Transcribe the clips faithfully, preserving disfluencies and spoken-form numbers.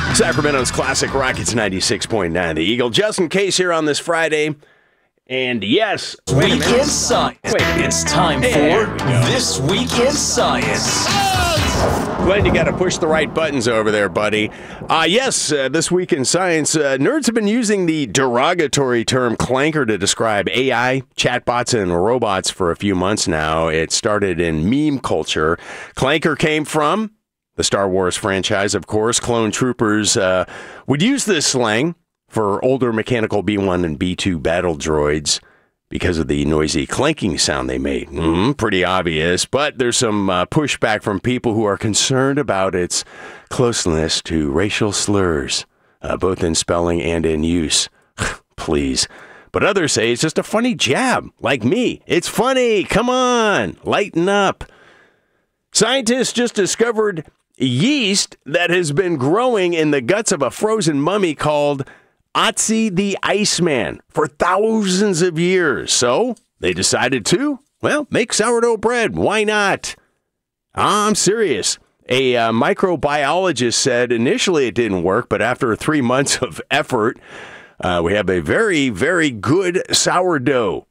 Sacramento's Classic Rockets ninety-six point nine. The Eagle. Justin Case here on this Friday. And yes, Week in Science. Wait. It's time There for we go. This Week in Science. Glenn, you got to push the right buttons over there, buddy. Uh, yes, uh, this week in science, uh, nerds have been using the derogatory term clanker to describe A I, chatbots, and robots for a few months now. It started in meme culture. Clanker came from the Star Wars franchise, of course. Clone troopers uh, would use this slang for older mechanical B one and B two battle droids because of the noisy clanking sound they made. Mm, pretty obvious, but there's some uh, pushback from people who are concerned about its closeness to racial slurs, uh, both in spelling and in use. Please. But others say it's just a funny jab, like me. It's funny. Come on. Lighten up. Scientists just discovered yeast that has been growing in the guts of a frozen mummy called Otzi the Iceman for thousands of years. So they decided to, well, make sourdough bread. Why not? I'm serious. A uh, microbiologist said initially it didn't work, but after three months of effort, uh, we have a very, very good sourdough.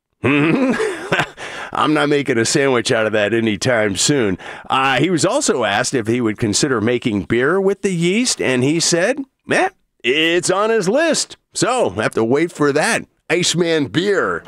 I'm not making a sandwich out of that anytime soon. Uh, he was also asked if he would consider making beer with the yeast, and he said, eh, it's on his list. So, have to wait for that. Iceman beer.